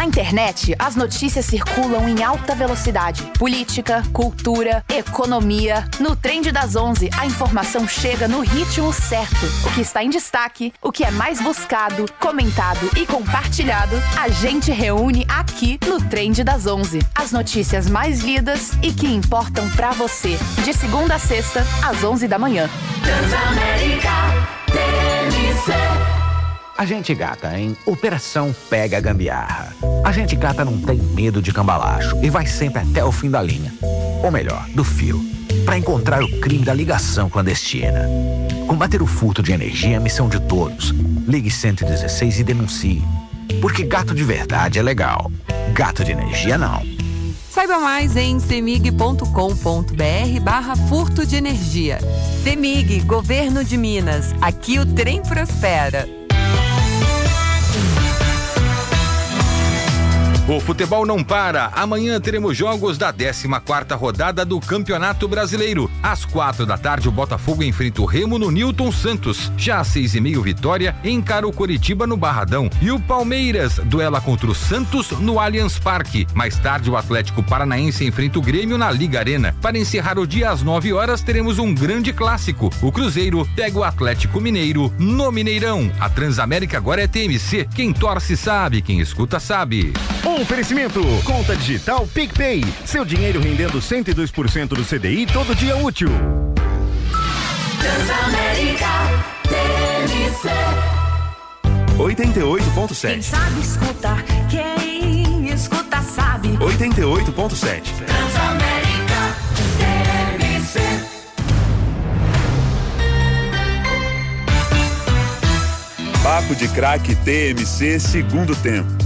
Na internet, as notícias circulam em alta velocidade. Política, cultura, economia. No Trend das 11, a informação chega no ritmo certo. O que está em destaque, o que é mais buscado, comentado e compartilhado, a gente reúne aqui no Trend das 11. As notícias mais lidas e que importam pra você. De segunda a sexta, às 11 da manhã. Transamérica TMC. A gente gata em Operação Pega a Gambiarra. A gente gata não tem medo de cambalacho e vai sempre até o fim da linha. Ou melhor, do fio. Para encontrar o crime da ligação clandestina. Combater o furto de energia é a missão de todos. Ligue 116 e denuncie. Porque gato de verdade é legal. Gato de energia não. Saiba mais em cemig.com.br/furto de energia. Cemig, Governo de Minas. Aqui o trem prospera. O futebol não para. Amanhã teremos jogos da 14ª rodada do Campeonato Brasileiro. Às 4 da tarde, o Botafogo enfrenta o Remo no Newton Santos. Já às 6h30, Vitória encara o Coritiba no Barradão. E o Palmeiras duela contra o Santos no Allianz Parque. Mais tarde, o Atlético Paranaense enfrenta o Grêmio na Liga Arena. Para encerrar o dia às 9 horas, teremos um grande clássico. O Cruzeiro pega o Atlético Mineiro no Mineirão. A Transamérica agora é TMC. Quem torce sabe, quem escuta sabe. Oferecimento, conta digital PicPay, seu dinheiro rendendo 102% do CDI todo dia útil. Transamérica TMC 88.7. Quem sabe escutar, quem escuta sabe. 88.7. Transamérica TMC. Papo de Craque TMC, segundo tempo.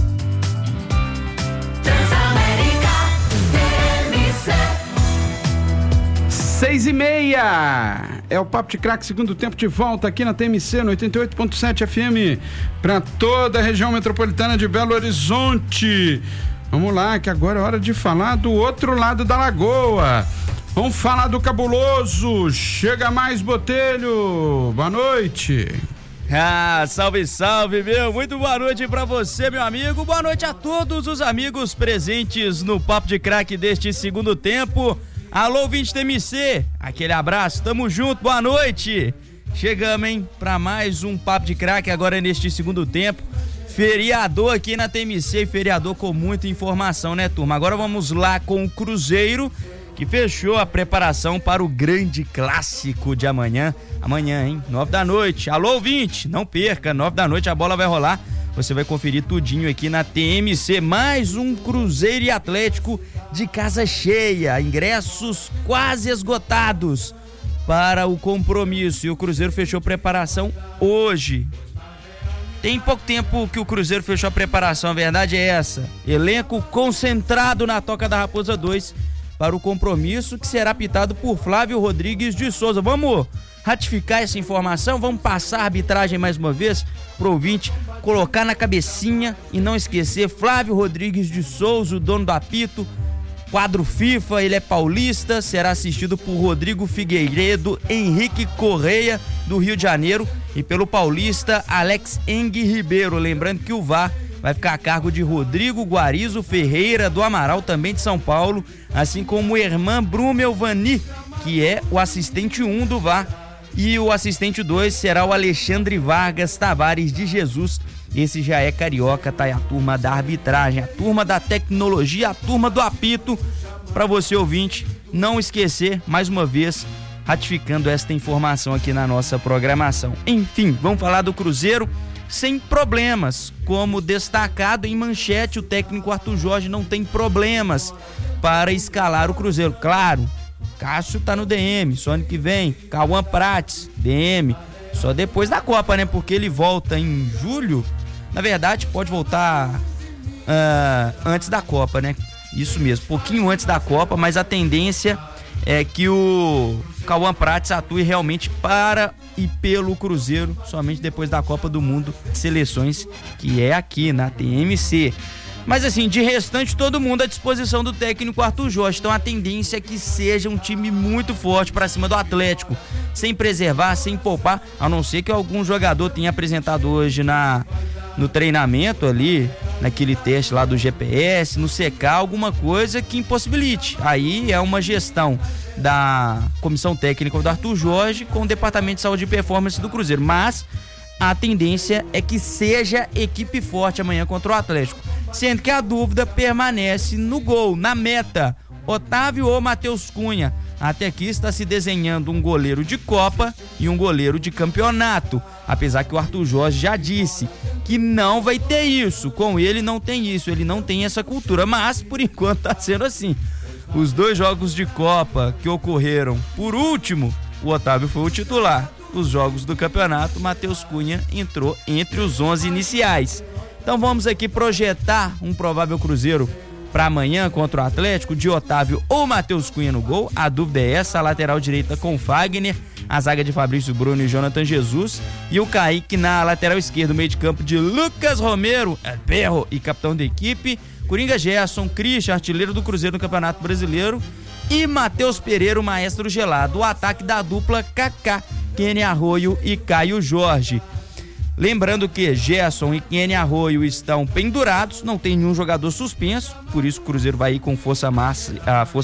6h30. É o Papo de Craque, segundo tempo, de volta aqui na TMC, no 88.7 FM, para toda a região metropolitana de Belo Horizonte. Vamos lá, que agora é hora de falar do outro lado da lagoa. Vamos falar do cabuloso. Chega mais, Botelho. Boa noite. Ah, salve, salve, meu. Muito boa noite pra você, meu amigo. Boa noite a todos os amigos presentes no Papo de Craque deste segundo tempo. Alô, ouvinte TMC, aquele abraço, tamo junto, boa noite. Chegamos, hein, pra mais um Papo de Craque agora neste segundo tempo. Feriador aqui na TMC, feriador com muita informação, né, turma? Agora vamos lá com o Cruzeiro, que fechou a preparação para o grande clássico de amanhã. Amanhã, hein, 9 da noite. Alô, ouvinte, não perca, 9 da noite a bola vai rolar. Você vai conferir tudinho aqui na TMC. Mais um Cruzeiro e Atlético de casa cheia. Ingressos quase esgotados para o compromisso. E o Cruzeiro fechou preparação hoje. Tem pouco tempo que o Cruzeiro fechou a preparação, a verdade é essa. Elenco concentrado na Toca da Raposa 2 para o compromisso que será apitado por Flávio Rodrigues de Souza. Vamos ratificar essa informação, vamos passar a arbitragem mais uma vez pro ouvinte colocar na cabecinha e não esquecer. Flávio Rodrigues de Souza, o dono do apito, quadro FIFA, ele é paulista, será assistido por Rodrigo Figueiredo, Henrique Correia do Rio de Janeiro e pelo paulista Alex Engue Ribeiro. Lembrando que o VAR vai ficar a cargo de Rodrigo Guarizo Ferreira do Amaral, também de São Paulo, assim como o Herman Brumelvani, que é o assistente 1 do VAR. E o assistente 2 será o Alexandre Vargas Tavares de Jesus. Esse já é carioca, tá aí a turma da arbitragem, a turma da tecnologia, a turma do apito. Para você, ouvinte, não esquecer, mais uma vez, ratificando esta informação aqui na nossa programação. Enfim, vamos falar do Cruzeiro sem problemas. Como destacado em manchete, o técnico Arthur Jorge não tem problemas para escalar o Cruzeiro. Claro, Cássio tá no DM, só ano que vem. Cauã Prates, DM, só depois da Copa, né? Porque ele volta em julho. Na verdade, pode voltar antes da Copa, né? Isso mesmo, pouquinho antes da Copa, mas a tendência é que o Cauã Prates atue realmente para e pelo Cruzeiro somente depois da Copa do Mundo de Seleções, que é aqui na TMC. Mas assim, de restante, todo mundo à disposição do técnico Arthur Jorge. Então a tendência é que seja um time muito forte para cima do Atlético, sem preservar, sem poupar, a não ser que algum jogador tenha apresentado hoje no treinamento ali, naquele teste lá do GPS, no secar, alguma coisa que impossibilite. Aí é uma gestão da comissão técnica do Arthur Jorge com o departamento de saúde e performance do Cruzeiro, mas a tendência é que seja equipe forte amanhã contra o Atlético, sendo que a dúvida permanece no gol, na meta, Otávio ou Matheus Cunha. Até aqui está se desenhando um goleiro de Copa e um goleiro de campeonato, apesar que o Arthur Jorge já disse que não vai ter isso, com ele não tem isso, ele não tem essa cultura, mas por enquanto está sendo assim. Os 2 jogos de Copa que ocorreram por último, o Otávio foi o titular. Os jogos do campeonato, Matheus Cunha entrou entre os 11 iniciais. Então vamos aqui projetar um provável Cruzeiro para amanhã contra o Atlético, de Otávio ou Matheus Cunha no gol. A dúvida é essa: a lateral direita com Fagner, a zaga de Fabrício Bruno e Jonathan Jesus, e o Kaique na lateral esquerda, o meio de campo de Lucas Romero, Perro e capitão da equipe, Coringa Gerson, Christian, artilheiro do Cruzeiro no Campeonato Brasileiro, e Matheus Pereira, o maestro gelado. O ataque da dupla Kaká, Kenny Arroio e Caio Jorge. Lembrando que Gerson e Kenny Arroio estão pendurados, não tem nenhum jogador suspenso, por isso o Cruzeiro vai ir com força máxima,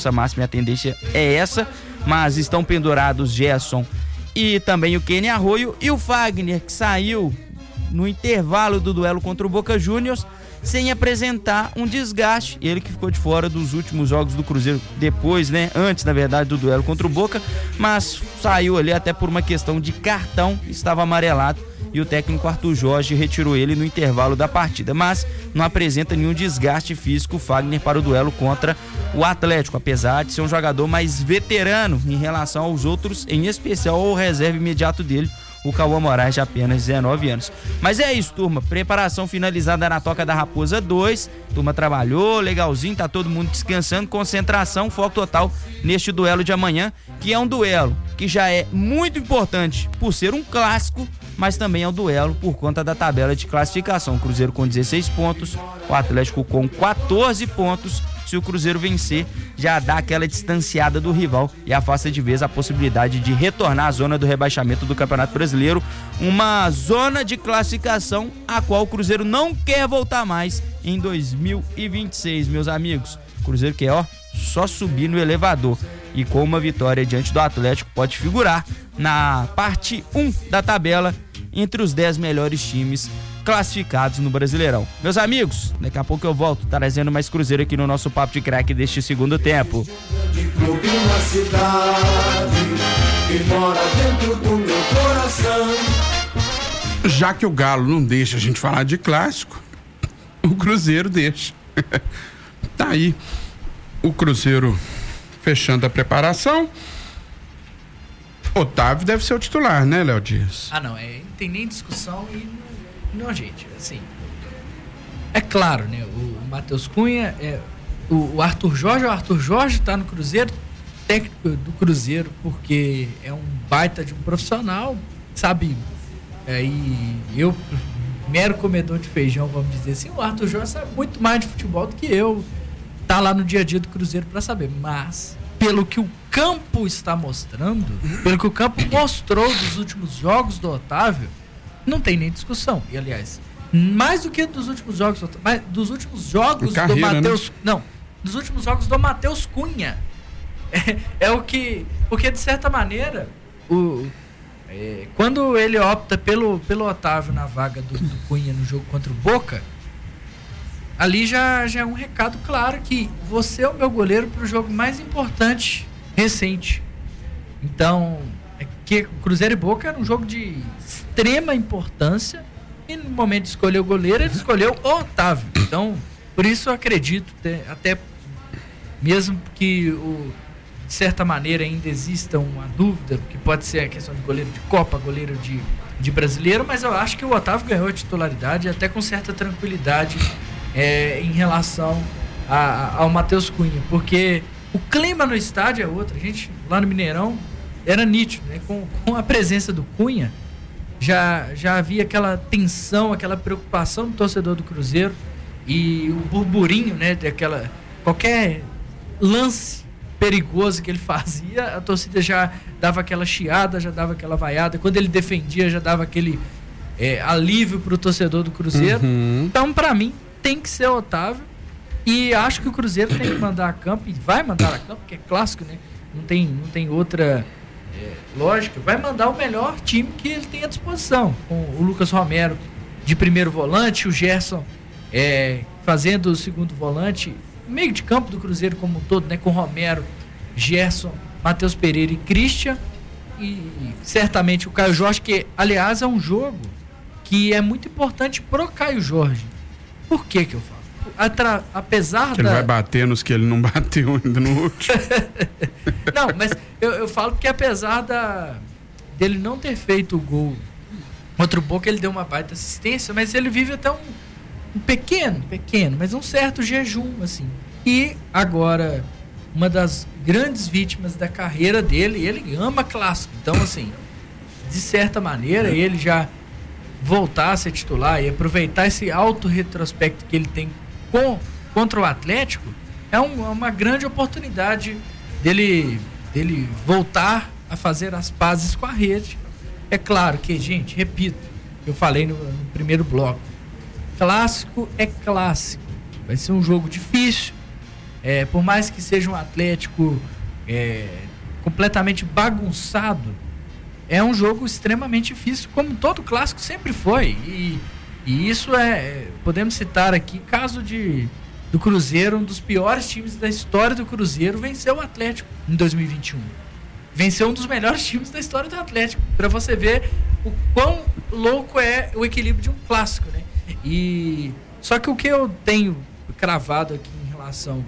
a tendência é essa, mas estão pendurados Gerson e também o Kenny Arroio, e o Fagner, que saiu no intervalo do duelo contra o Boca Juniors sem apresentar um desgaste, ele que ficou de fora dos últimos jogos do Cruzeiro depois, né, antes na verdade do duelo contra o Boca, mas saiu ali até por uma questão de cartão, estava amarelado, e o técnico Arthur Jorge retirou ele no intervalo da partida, mas não apresenta nenhum desgaste físico o Fagner para o duelo contra o Atlético, apesar de ser um jogador mais veterano em relação aos outros, em especial ao reserva imediato dele, o Cauã Moraes, de apenas 19 anos. Mas é isso, turma, preparação finalizada na Toca da Raposa 2, turma trabalhou, legalzinho, tá todo mundo descansando, concentração, foco total neste duelo de amanhã, que é um duelo que já é muito importante por ser um clássico, mas também é um duelo por conta da tabela de classificação. O Cruzeiro com 16 pontos, o Atlético com 14 pontos. Se o Cruzeiro vencer, já dá aquela distanciada do rival e afasta de vez a possibilidade de retornar à zona do rebaixamento do Campeonato Brasileiro, uma zona de classificação a qual o Cruzeiro não quer voltar mais em 2026, meus amigos. O Cruzeiro quer, só subir no elevador, e com uma vitória diante do Atlético pode figurar na parte 1 da tabela entre os 10 melhores times classificados no Brasileirão. Meus amigos, daqui a pouco eu volto trazendo mais Cruzeiro aqui no nosso Papo de Craque deste segundo tempo. Já que o Galo não deixa a gente falar de clássico, o Cruzeiro deixa. Tá aí o Cruzeiro fechando a preparação. Otávio deve ser o titular, né, Léo Dias? Não tem nem discussão e não, gente, assim, é claro, né, o Matheus Cunha, o Arthur Jorge tá no Cruzeiro, técnico do Cruzeiro, porque é um baita de um profissional, sabe, e eu, mero comedor de feijão, vamos dizer assim, o Arthur Jorge sabe muito mais de futebol do que eu, tá lá no dia a dia do Cruzeiro para saber, mas pelo que o campo está mostrando, pelo que o campo mostrou dos últimos jogos do Otávio, não tem nem discussão. E, aliás, mais do que dos últimos jogos, mas dos últimos jogos do Matheus, né? Não, dos últimos jogos do Matheus Cunha. É o que, porque de certa maneira, quando ele opta pelo Otávio na vaga do Cunha no jogo contra o Boca, ali já é um recado claro que você é o meu goleiro para o jogo mais importante recente. Então, que Cruzeiro e Boca era um jogo de extrema importância e no momento de escolher o goleiro, ele escolheu o Otávio. Então, por isso eu acredito, até mesmo que de certa maneira ainda exista uma dúvida, que pode ser a questão de goleiro de Copa, goleiro de brasileiro, mas eu acho que o Otávio ganhou a titularidade até com certa tranquilidade em relação ao Matheus Cunha, porque o clima no estádio é outro. A gente lá no Mineirão era nítido, né? Com a presença do Cunha já havia aquela tensão, aquela preocupação do torcedor do Cruzeiro e o burburinho, né? Qualquer lance perigoso que ele fazia, a torcida já dava aquela chiada, já dava aquela vaiada. Quando ele defendia, já dava aquele alívio para o torcedor do Cruzeiro. Então, para mim, tem que ser Otávio. E acho que o Cruzeiro tem que mandar a campo, e vai mandar a campo, porque é clássico, né? Não tem outra lógica. Vai mandar o melhor time que ele tem à disposição. Com o Lucas Romero de primeiro volante, o Gerson fazendo o segundo volante. Meio de campo do Cruzeiro como um todo, né? Com Romero, Gerson, Matheus Pereira e Christian. E certamente o Caio Jorge, que aliás é um jogo que é muito importante pro Caio Jorge. Por que eu falo? Apesar ele vai bater nos que ele não bateu ainda no último. Não, mas eu falo que apesar dele não ter feito o gol contra o Boca, ele deu uma baita assistência, mas ele vive até um pequeno, mas um certo jejum, assim. E agora, uma das grandes vítimas da carreira dele, ele ama clássico. Então, assim, de certa maneira, ele já voltar a ser titular e aproveitar esse auto-retrospecto que ele tem contra o Atlético, é uma grande oportunidade dele voltar a fazer as pazes com a rede. É claro que, gente, repito, eu falei no primeiro bloco, clássico é clássico, vai ser um jogo difícil, por mais que seja um Atlético completamente bagunçado, é um jogo extremamente difícil, como todo clássico sempre foi. E isso podemos citar aqui, caso do Cruzeiro, um dos piores times da história do Cruzeiro, venceu o Atlético em 2021. Venceu um dos melhores times da história do Atlético, para você ver o quão louco é o equilíbrio de um clássico, né? Só que o que eu tenho cravado aqui em relação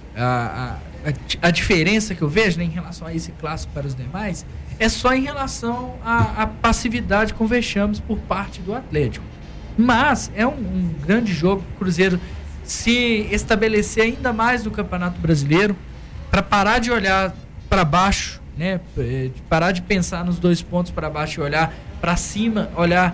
a diferença que eu vejo, né, em relação a esse clássico para os demais, é só em relação à passividade com vexames por parte do Atlético. Mas é um grande jogo para o Cruzeiro se estabelecer ainda mais no Campeonato Brasileiro, para parar de olhar para baixo, né? Parar de pensar nos 2 pontos para baixo e olhar para cima, olhar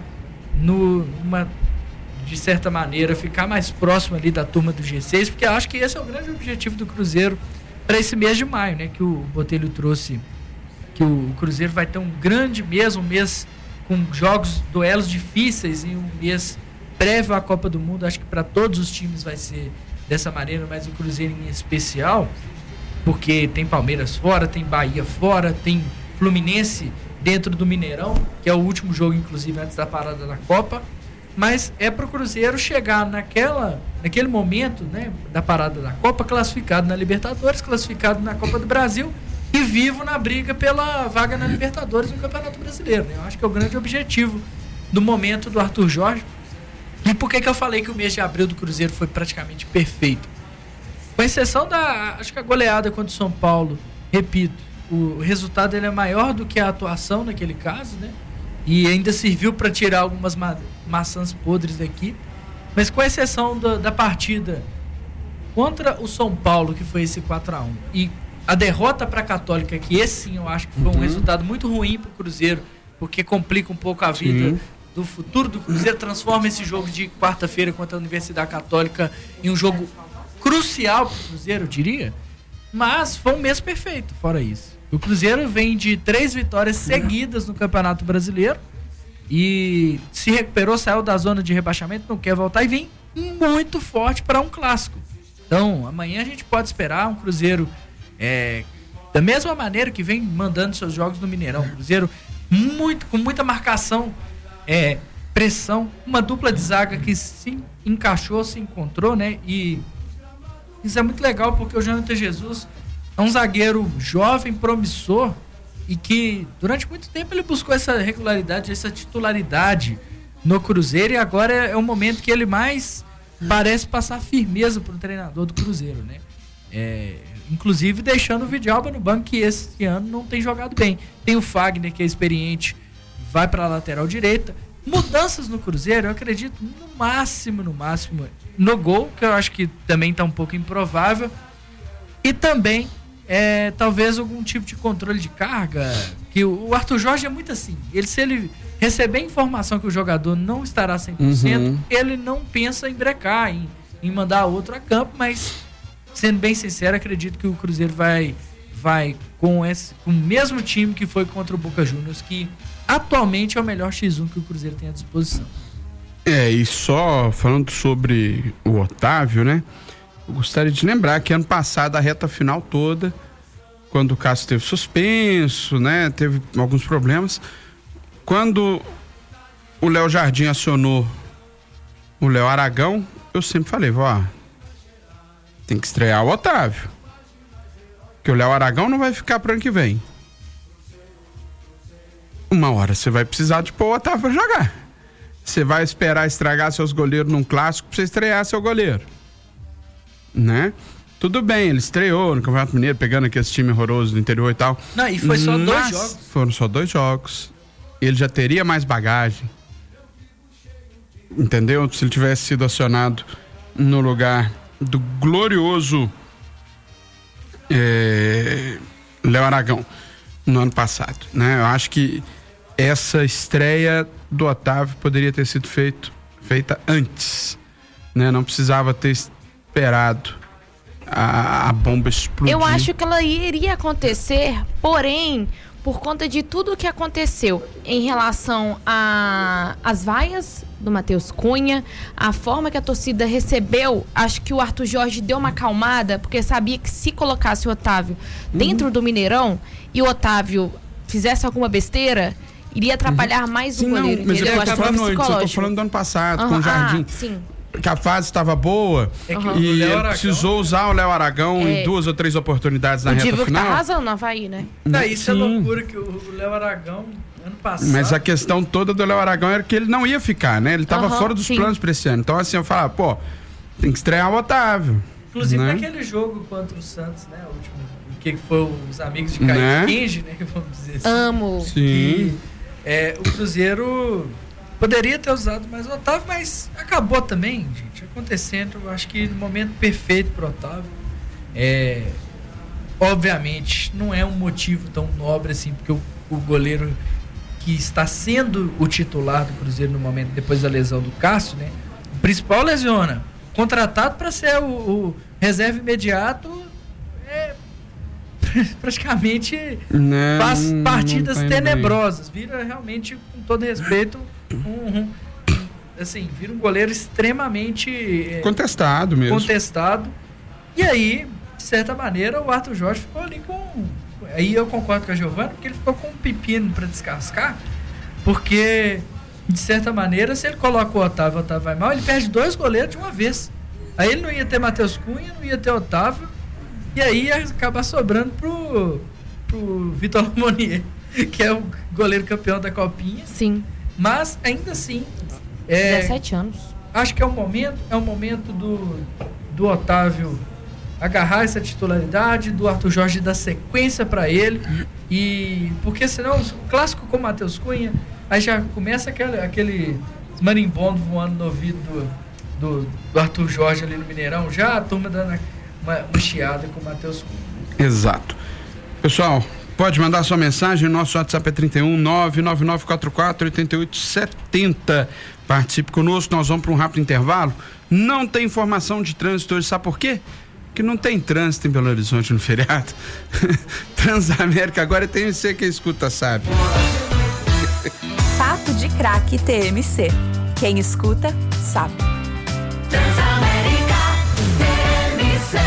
de certa maneira, ficar mais próximo ali da turma do G6, porque eu acho que esse é o grande objetivo do Cruzeiro para esse mês de maio, né? Que o Botelho trouxe, que o Cruzeiro vai ter um grande mês, um mês com jogos, duelos difíceis, e um mês prévio à Copa do Mundo. Acho que para todos os times vai ser dessa maneira, mas o Cruzeiro em especial, porque tem Palmeiras fora, tem Bahia fora, tem Fluminense dentro do Mineirão, que é o último jogo, inclusive, antes da parada da Copa. Mas é para o Cruzeiro chegar naquele momento, né, da parada da Copa, classificado na Libertadores, classificado na Copa do Brasil e vivo na briga pela vaga na Libertadores no Campeonato Brasileiro, né? Eu acho que é o grande objetivo do momento do Arthur Jorge. E por que eu falei que o mês de abril do Cruzeiro foi praticamente perfeito? Com exceção acho que a goleada contra o São Paulo, repito, o resultado ele é maior do que a atuação naquele caso, né? E ainda serviu para tirar algumas maçãs podres daqui. Mas com exceção da partida contra o São Paulo, que foi esse 4-1, e a derrota para a Católica, que esse sim eu acho que foi um resultado muito ruim para o Cruzeiro, porque complica um pouco a vida do futuro do Cruzeiro, transforma esse jogo de quarta-feira contra a Universidade Católica em um jogo crucial para o Cruzeiro, eu diria. Mas foi um mês perfeito, fora isso. O Cruzeiro vem de 3 vitórias seguidas no Campeonato Brasileiro e se recuperou, saiu da zona de rebaixamento, não quer voltar e vem muito forte para um clássico. Então, amanhã a gente pode esperar um Cruzeiro da mesma maneira que vem mandando seus jogos no Mineirão. Um Cruzeiro com muita marcação, pressão, uma dupla de zaga que se encaixou, se encontrou, né? E isso é muito legal porque o Jonathan Jesus é um zagueiro jovem, promissor, e que durante muito tempo ele buscou essa regularidade, essa titularidade no Cruzeiro, e agora é o momento que ele mais parece passar firmeza para o treinador do Cruzeiro, né? Inclusive deixando o Vidalba no banco, que esse ano não tem jogado bem. Tem o Fagner, que é experiente, vai para a lateral direita. Mudanças no Cruzeiro, eu acredito no máximo no gol, que eu acho que também está um pouco improvável, e também talvez algum tipo de controle de carga, que o Arthur Jorge é muito assim, se ele receber informação que o jogador não estará 100%, ele não pensa em brecar, em mandar outro a campo, mas sendo bem sincero, acredito que o Cruzeiro vai com o mesmo time que foi contra o Boca Juniors, que atualmente é o melhor X1 que o Cruzeiro tem à disposição. E só falando sobre o Otávio, né? Eu gostaria de lembrar que ano passado, a reta final toda, quando o Cássio teve suspenso, né? Teve alguns problemas. Quando o Léo Jardim acionou o Léo Aragão, eu sempre falei, tem que estrear o Otávio. Porque o Léo Aragão não vai ficar pro ano que vem. Uma hora você vai precisar de pôr o Otávio pra jogar. Você vai esperar estragar seus goleiros num clássico pra você estrear seu goleiro. Né? Tudo bem, ele estreou no Campeonato Mineiro, pegando aquele time horroroso do interior e tal. Não, e foi só 2 jogos. Foram só 2 jogos. Ele já teria mais bagagem. Entendeu? Se ele tivesse sido acionado no lugar do glorioso Léo Aragão no ano passado, né? Eu acho que essa estreia do Otávio poderia ter sido feita antes, né? Não precisava ter esperado a bomba explodir. Eu acho que ela iria acontecer, porém, por conta de tudo o que aconteceu em relação às vaias do Matheus Cunha, a forma que a torcida recebeu, acho que o Arthur Jorge deu uma acalmada, porque sabia que se colocasse o Otávio dentro do Mineirão e o Otávio fizesse alguma besteira, iria atrapalhar mais o goleiro. Mas eu tô falando do ano passado, com o Jardim. Sim. Que a fase estava boa e ele precisou usar o Léo Aragão em 2 ou 3 oportunidades na reta final. Tá arrasando no Havaí, né? Isso é loucura, que o Léo Aragão, ano passado... Mas a questão toda do Léo Aragão era que ele não ia ficar, né? Ele estava fora dos planos para esse ano. Então, assim, eu falava, tem que estrear o Otávio. Inclusive, naquele jogo contra o Santos, né? O último, que foi os amigos de Caio Kenji, né? Vamos dizer assim. Amo. Sim. O Cruzeiro... poderia ter usado mais o Otávio, mas acabou também, gente, acontecendo. Eu acho que no momento perfeito pro Otávio. Obviamente, não é um motivo tão nobre assim, porque o goleiro que está sendo o titular do Cruzeiro no momento, depois da lesão do Cássio, né? O principal lesiona. Contratado para ser o reserva imediato, praticamente faz partidas tenebrosas. Vira realmente, com todo respeito, vira um goleiro extremamente contestado mesmo. E aí, de certa maneira, o Arthur Jorge ficou ali com... Aí eu concordo com a Giovana, porque ele ficou com um pepino para descascar, porque, de certa maneira, se ele coloca o Otávio vai mal, ele perde 2 goleiros de uma vez. Aí ele não ia ter Matheus Cunha, não ia ter Otávio, e aí ia acabar sobrando pro Vitor Lamonier, que é o goleiro campeão da Copinha. Sim. Mas, ainda assim... 17 anos. Acho que é um momento do Otávio agarrar essa titularidade, do Arthur Jorge dar sequência para ele, e porque senão, o clássico com o Matheus Cunha, aí já começa aquele marimbondo voando no ouvido do Arthur Jorge ali no Mineirão, já a turma dando uma chiada com o Matheus Cunha. Exato. Pessoal, pode mandar sua mensagem, nosso WhatsApp é 31 99944 8870. Participe conosco, nós vamos para um rápido intervalo. Não tem informação de trânsito hoje, sabe por quê? Porque não tem trânsito em Belo Horizonte no feriado. Transamérica, agora tem você que escuta, sabe? Papo de Craque TMC. Quem escuta, sabe. Transamérica TMC.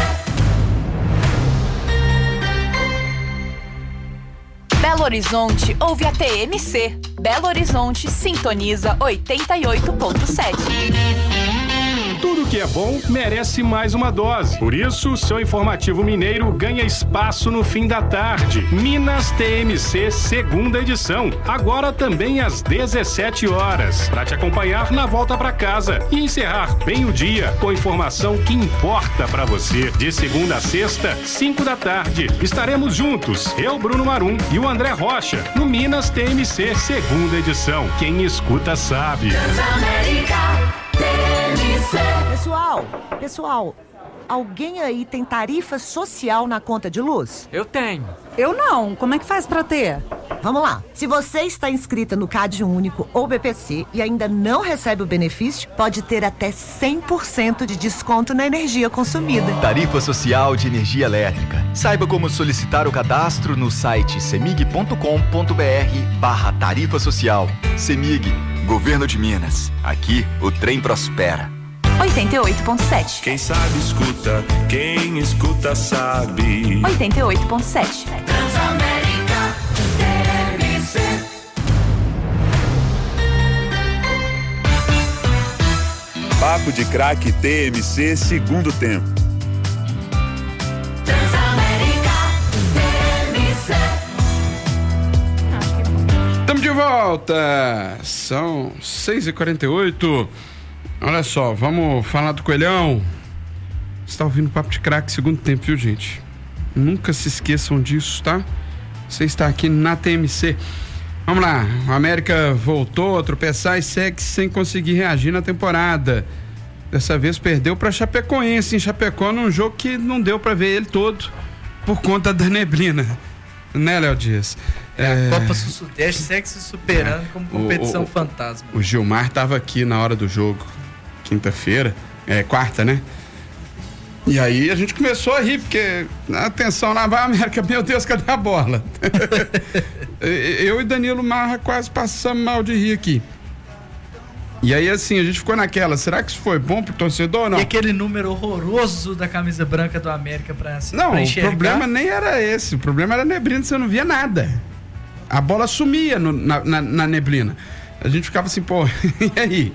Belo Horizonte ouve a TMC. Belo Horizonte sintoniza 88.7. Tudo que é bom merece mais uma dose. Por isso, o seu informativo mineiro ganha espaço no fim da tarde. Minas TMC, segunda edição. Agora também às 17 horas. Para te acompanhar na volta para casa e encerrar bem o dia com informação que importa para você. De segunda a sexta, 5 da tarde. Estaremos juntos, eu, Bruno Marum e o André Rocha, no Minas TMC, segunda edição. Quem escuta sabe. Pessoal, alguém aí tem tarifa social na conta de luz? Eu tenho. Eu não. Como é que faz pra ter? Vamos lá. Se você está inscrita no CAD Único ou BPC e ainda não recebe o benefício, pode ter até 100% de desconto na energia consumida. Tarifa Social de Energia Elétrica. Saiba como solicitar o cadastro no site cemig.com.br/tarifa social. Cemig. Governo de Minas. Aqui, o trem prospera. 88.7. Quem sabe escuta, quem escuta sabe. 88.7. Transamérica TMC. Papo de Craque TMC, segundo tempo. Transamérica TMC. Estamos de volta. São 6h48. Olha só, vamos falar do Coelhão. Você está ouvindo o Papo de Craque, segundo tempo, viu, gente? Nunca se esqueçam disso, tá? Você está aqui na TMC. Vamos lá, o América voltou a tropeçar e segue sem conseguir reagir na temporada. Dessa vez perdeu para Chapecoense em Chapecó, num jogo que não deu para ver ele todo por conta da neblina, né, Léo Dias? A Copa Sul-Sudeste segue se superando como competição fantasma. O Gilmar estava aqui na hora do jogo, quinta-feira, quarta, né? E aí a gente começou a rir, porque atenção, lá vai a América, meu Deus, cadê a bola? Eu e Danilo Marra quase passamos mal de rir aqui. E aí assim, a gente ficou naquela, será que isso foi bom pro torcedor ou não? E aquele número horroroso da camisa branca do América pra enxergar? Não, o problema nem era esse, o problema era a neblina, você não via nada. A bola sumia na neblina. A gente ficava assim, pô, e aí?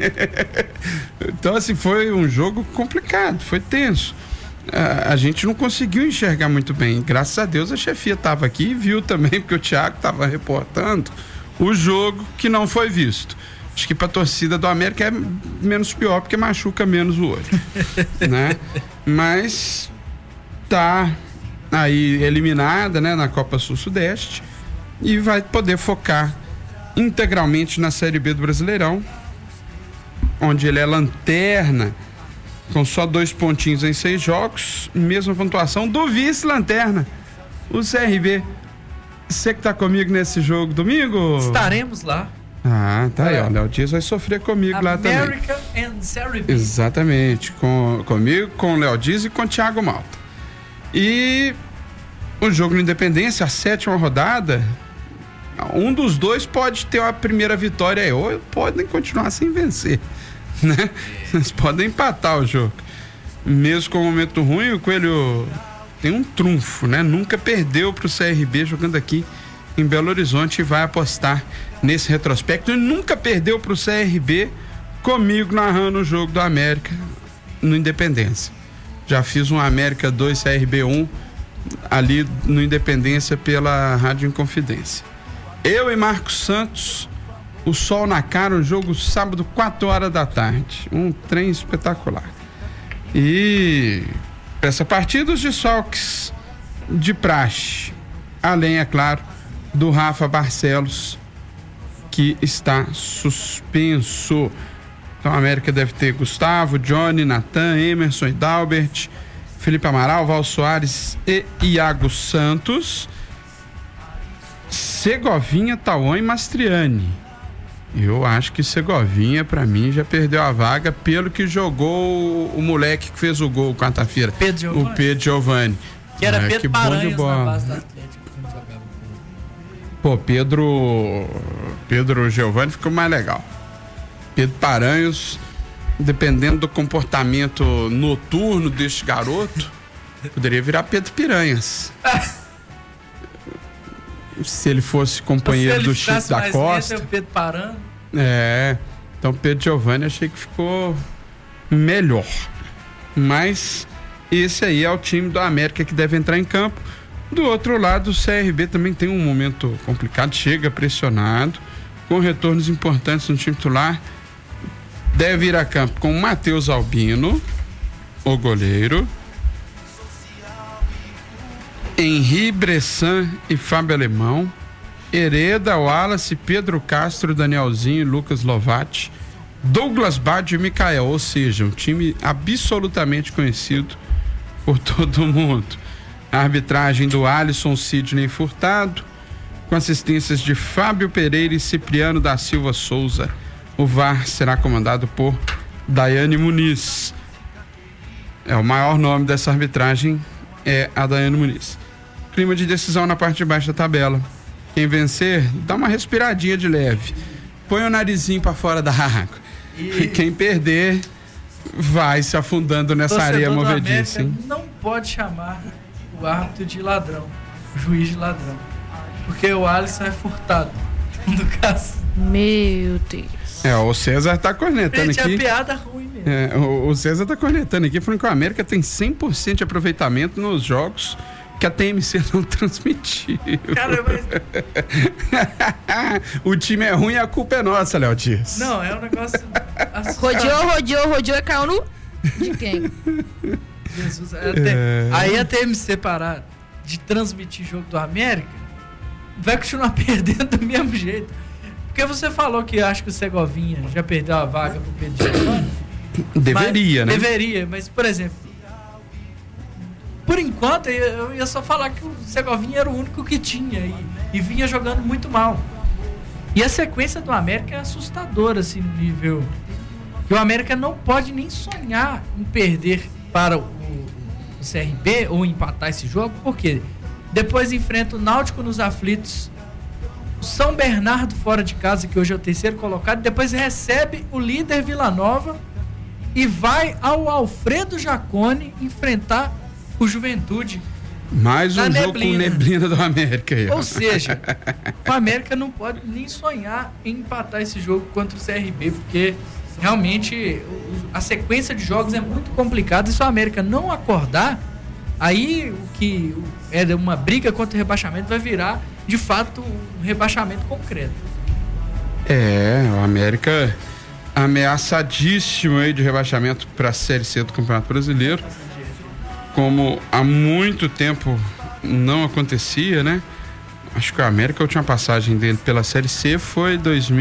Então assim, foi um jogo complicado, foi tenso. A gente não conseguiu enxergar muito bem. Graças a Deus a chefia estava aqui e viu também, porque o Thiago estava reportando o jogo que não foi visto. Acho que para a torcida do América é menos pior, porque machuca menos o olho, né? Mas tá aí eliminada, né, na Copa Sul-Sudeste e vai poder focar integralmente na Série B do Brasileirão, onde ele é lanterna, com só 2 pontinhos em 6 jogos, mesma pontuação do vice-lanterna, o CRB. Você que tá comigo nesse jogo domingo? Estaremos lá. Ah, tá aí, ó. Léo Dias vai sofrer comigo lá também. America and Série B. Exatamente, comigo, com o Léo Dias e com o Thiago Malta. E o jogo no Independência, a 7ª rodada, um dos dois pode ter a primeira vitória aí, ou podem continuar sem vencer, né? Eles podem empatar o jogo. Mesmo com o momento ruim, o Coelho tem um trunfo, né? Nunca perdeu pro CRB jogando aqui em Belo Horizonte e vai apostar nesse retrospecto. E nunca perdeu pro CRB comigo narrando o jogo do América no Independência. Já fiz um América 2 CRB 1 ali no Independência pela Rádio Inconfidência. Eu e Marcos Santos, o sol na cara, um jogo sábado 4h da tarde, um trem espetacular. E para essa partida os desfalques de praxe, além, é claro, do Rafa Barcelos, que está suspenso. Então a América deve ter Gustavo, Johnny, Natan, Emerson e Dalbert, Felipe Amaral, Val Soares e Iago Santos, Segovinha, Tauan e Mastriani. Eu acho que Segovinha, pra mim, já perdeu a vaga pelo que jogou o moleque que fez o gol quarta-feira, o Pedro Giovanni. Que era Pedro Paranhos na base da Atlético. Pô, Pedro Giovanni ficou mais legal. Pedro Paranhos, dependendo do comportamento noturno deste garoto, poderia virar Pedro Piranhas. Se ele fosse companheiro do Chico da Costa. Lento, Pedro Parano. Então Pedro Giovanni achei que ficou melhor. Mas esse aí é o time do América que deve entrar em campo. Do outro lado, o CRB também tem um momento complicado, chega pressionado, com retornos importantes no time titular. Deve ir a campo com o Matheus Albino, o goleiro, Henri Bressan e Fábio Alemão, Hereda, Wallace, Pedro Castro, Danielzinho e Lucas Lovati, Douglas Baggio e Mikael, ou seja, um time absolutamente conhecido por todo mundo. A arbitragem do Alisson Sidney Furtado, com assistências de Fábio Pereira e Cipriano da Silva Souza. O VAR será comandado por Daiane Muniz. O maior nome dessa arbitragem é a Daiane Muniz. Clima de decisão na parte de baixo da tabela. Quem vencer, dá uma respiradinha de leve, põe o narizinho pra fora da água. E quem perder vai se afundando nessa areia movediça. Não pode chamar o árbitro de ladrão, o juiz de ladrão, porque o Alisson é furtado no caso. Meu Deus. O César tá cornetando aqui. É piada ruim mesmo. O César tá cornetando aqui, falando que o América tem 100% de aproveitamento nos jogos que a TMC não transmitiu. Cara, mas... O time é ruim e a culpa é nossa, Léo Dias. Não, é um negócio... Rodeou e caiu no... De quem? Jesus, aí a TMC parar de transmitir jogo do América, vai continuar perdendo do mesmo jeito. Porque você falou que acha que o Segovinha já perdeu a vaga pro Pedro Giovanni. Deveria, né? Deveria, mas, por exemplo, por enquanto, eu ia só falar que o Segovinha era o único que tinha e vinha jogando muito mal. E a sequência do América é assustadora, assim, no nível que o América não pode nem sonhar em perder para o CRB ou empatar esse jogo, porque depois enfrenta o Náutico nos aflitos, o São Bernardo fora de casa, que hoje é o terceiro colocado, depois recebe o líder Vila Nova e vai ao Alfredo Jaconi enfrentar o Juventude. Mais um jogo com neblina do América aí. Ou seja, o América não pode nem sonhar em empatar esse jogo contra o CRB, porque realmente a sequência de jogos é muito complicada. E se o América não acordar, aí o que é uma briga contra o rebaixamento vai virar, de fato, um rebaixamento concreto. O América ameaçadíssimo aí de rebaixamento para a Série C do Campeonato Brasileiro, como há muito tempo não acontecia, né? Acho que o América, a última passagem dele pela Série C foi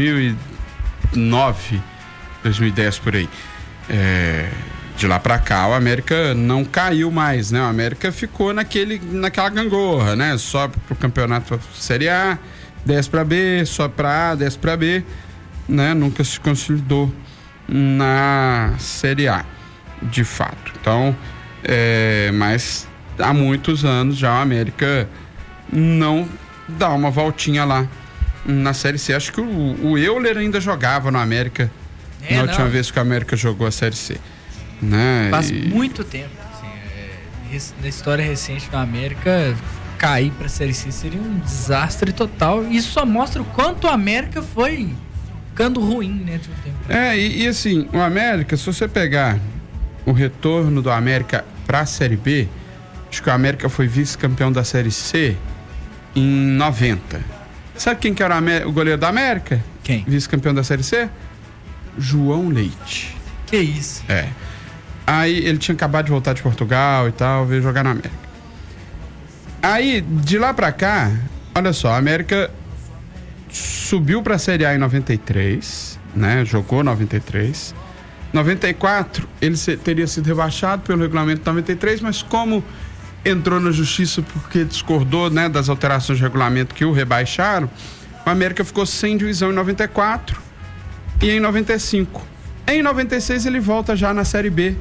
2009, 2010 por aí. De lá para cá o América não caiu mais, né? O América ficou naquela gangorra, né? Sobe pro campeonato Série A, desce para B, sobe para A, desce para B, né? Nunca se consolidou na Série A, de fato. Então, mas há muitos anos já o América não dá uma voltinha lá na Série C. Acho que o Euler ainda jogava no América na última vez que o América jogou a Série C. Né? Faz muito tempo. Assim, na história recente do América, cair para a Série C seria um desastre total. E isso só mostra o quanto o América foi ficando ruim, né, de um tempo. E assim, o América, se você pegar o retorno do América para a Série B, acho que o América foi vice-campeão da Série C em 90. Sabe quem que era o goleiro da América? Quem? Vice-campeão da Série C? João Leite. Que isso? Aí ele tinha acabado de voltar de Portugal e tal, veio jogar na América. Aí, de lá pra cá, olha só, a América subiu pra Série A em 93, né? Jogou 93. 94, ele teria sido rebaixado pelo regulamento de 93, mas como entrou na justiça porque discordou, né, das alterações de regulamento que o rebaixaram, o América ficou sem divisão em 94 e em 95. Em 96 ele volta já na Série B.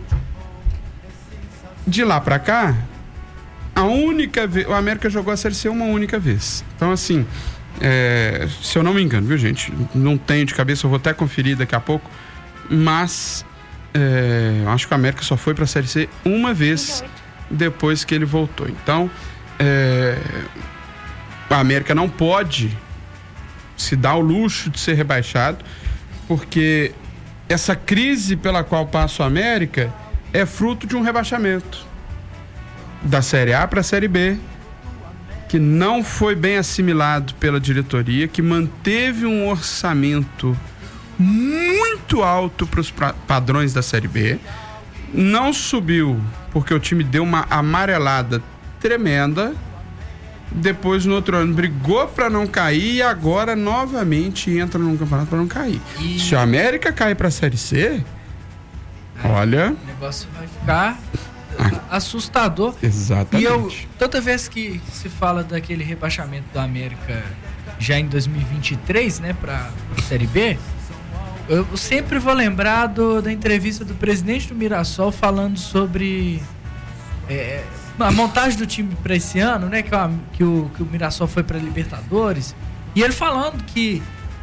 De lá pra cá, a única vez, o América jogou a Série C uma única vez. Então, assim, se eu não me engano, viu, gente? Não tenho de cabeça, eu vou até conferir daqui a pouco. Mas acho que o América só foi pra Série C uma vez depois que ele voltou. Então, o América não pode se dar o luxo de ser rebaixado, porque essa crise pela qual passa o América é fruto de um rebaixamento da Série A para a Série B, que não foi bem assimilado pela diretoria, que manteve um orçamento muito alto para os padrões da Série B, não subiu porque o time deu uma amarelada tremenda, depois no outro ano brigou para não cair e agora novamente entra num campeonato para não cair. Se o América cair para a Série C, olha, o negócio vai ficar assustador. Exatamente. E toda vez que se fala daquele rebaixamento do América já em 2023, né, para a Série B, eu sempre vou lembrar da entrevista do presidente do Mirassol falando sobre a montagem do time para esse ano, né, que o Mirassol foi para Libertadores, e ele falando que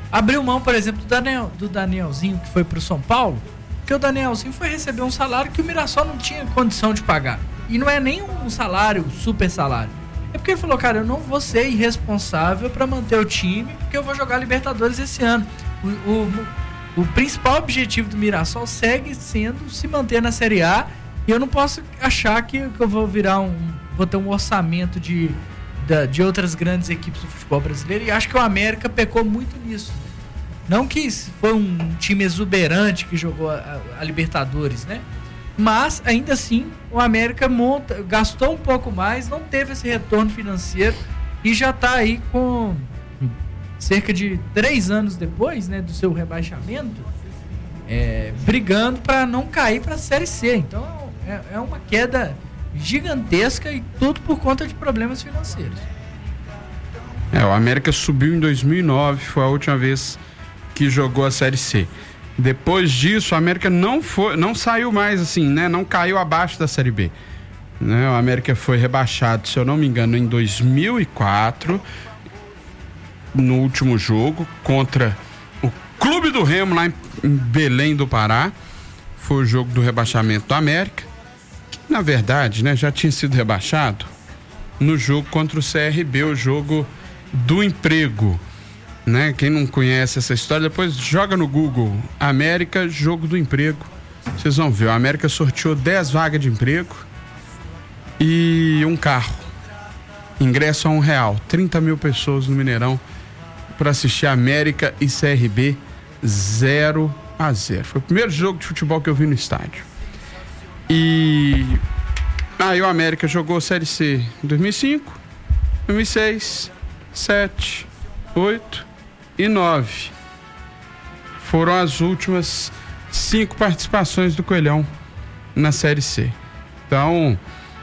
abriu mão, por exemplo, do Danielzinho, que foi pro São Paulo, porque o Danielzinho foi receber um salário que o Mirassol não tinha condição de pagar. E não é nem um salário, super salário. É porque ele falou, cara, eu não vou ser irresponsável para manter o time, porque eu vou jogar Libertadores esse ano. O principal objetivo do Mirassol segue sendo se manter na Série A, e eu não posso achar que eu vou vou ter um orçamento de outras grandes equipes do futebol brasileiro, e acho que o América pecou muito nisso. Não que foi um time exuberante que jogou a Libertadores, né? Mas, ainda assim, o América gastou um pouco mais, não teve esse retorno financeiro e já está aí com cerca de 3 anos depois, né, do seu rebaixamento, brigando para não cair para a Série C. Então, é uma queda gigantesca e tudo por conta de problemas financeiros. O América subiu em 2009, foi a última vez que jogou a Série C. Depois disso, o América não saiu mais assim, né? Não caiu abaixo da Série B. Né? O América foi rebaixado, se eu não me engano, em 2004, no último jogo, contra o Clube do Remo, lá em Belém do Pará. Foi o jogo do rebaixamento do América, que, na verdade, né, já tinha sido rebaixado no jogo contra o CRB, o jogo do emprego. Né? Quem não conhece essa história, depois joga no Google América, jogo do emprego. Vocês vão ver, o América sorteou 10 vagas de emprego e um carro. Ingresso a R$1. 30 mil pessoas no Mineirão para assistir América e CRB 0-0. Foi o primeiro jogo de futebol que eu vi no estádio. E aí o América jogou Série C em 2005, 2006, 2007, 2008 e 2009. Foram as últimas 5 participações do Coelhão na Série C. Então,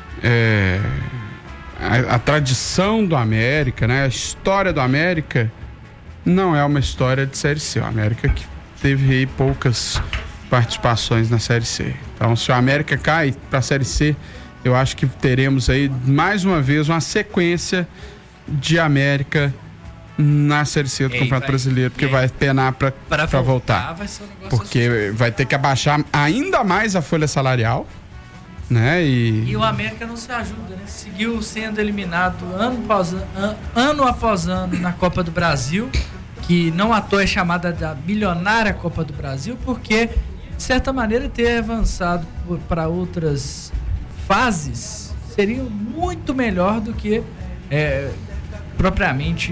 a tradição do América, né, a história do América não é uma história de Série C. O América que teve aí poucas participações na Série C. Então, se o América cai para a Série C, eu acho que teremos aí mais uma vez uma sequência de América na Série C do Campeonato Brasileiro, porque vai penar para voltar. Vai ser um negócio porque assim. Vai ter que abaixar ainda mais a folha salarial, né? E o América não se ajuda, né? Seguiu sendo eliminado ano após ano na Copa do Brasil, que não à toa é chamada da milionária Copa do Brasil, porque, de certa maneira, ter avançado para outras fases seria muito melhor do que propriamente